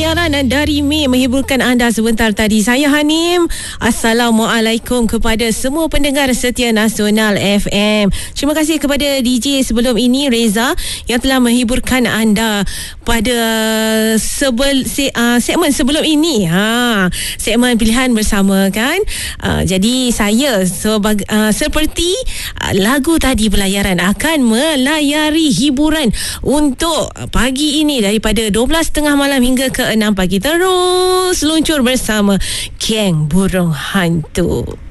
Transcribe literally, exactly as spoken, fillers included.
pelayaran dari Mei menghiburkan anda sebentar tadi. Saya Hanim. Assalamualaikum kepada semua pendengar setia Nasional F M. Terima kasih kepada D J sebelum ini, Reza, yang telah menghiburkan anda pada sebel, se, uh, segmen sebelum ini. Ha, segmen pilihan bersama kan. Uh, jadi saya sebag, uh, seperti uh, lagu tadi, pelayaran akan melayari hiburan untuk pagi ini daripada dua belas tiga puluh malam hingga ke enam pagi. Terus luncur bersama Geng Burung Hantu.